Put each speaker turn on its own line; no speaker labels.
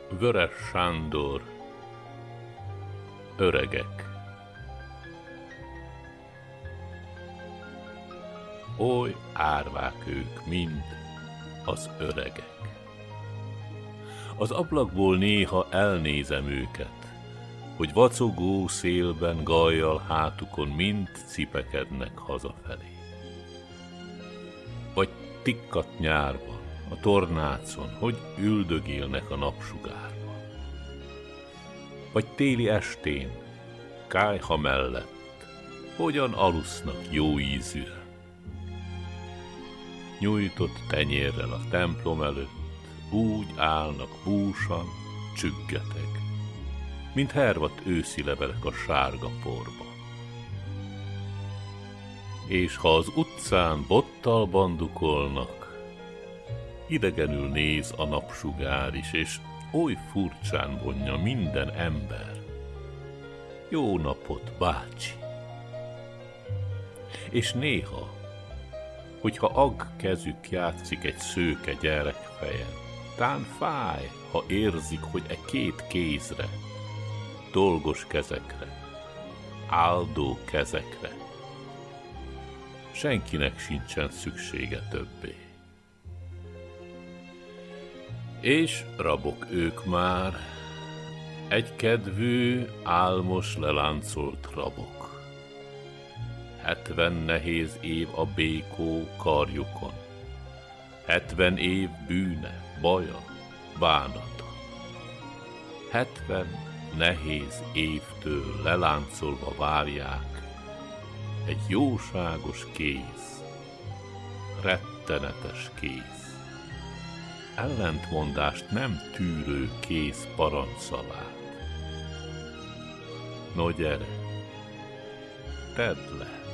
Vörös Sándor, öregek. Oly árvák ők mind, az öregek. Az ablakból néha elnézem őket, hogy vacogó szélben gajjal hátukon mind cipekednek hazafelé. Vagy tikkat nyárban, a tornácon, hogy üldögélnek a napsugárban. Vagy téli estén, kályha mellett, hogyan alusznak jó ízűen. Nyújtott tenyérrel a templom előtt, úgy állnak búsan, csüggeteg, mint hervadt őszi levelek a sárga porban. És ha az utcán bottal bandukolnak, idegenül néz a napsugár is, és oly furcsán vonja minden ember. Jó napot, bácsi! És néha, hogyha agg kezük játszik egy szőke gyerekfejen, tán fáj, ha érzik, hogy e két kézre, dolgos kezekre, áldó kezekre senkinek sincsen szüksége többé. És rabok ők már, egykedvű, álmos leláncolt rabok. 70 nehéz év a békó karjukon, 70 év bűne, baja, bánata. 70 nehéz évtől leláncolva várják egy jóságos kéz, rettenetes kéz. Ellentmondást nem tűrő kéz parancsszavát. No gyere, tedd le!